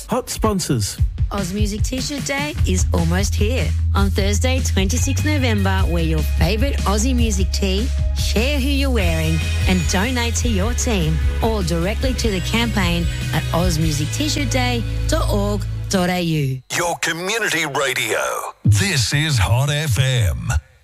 Hot sponsors. Oz Music T-shirt Day is almost here. On Thursday, 26 November, wear your favourite Aussie music tee, share who you're wearing and donate to your team, or directly to the campaign at ozmusictshirtday.org.au. Your community radio. This is Hot FM.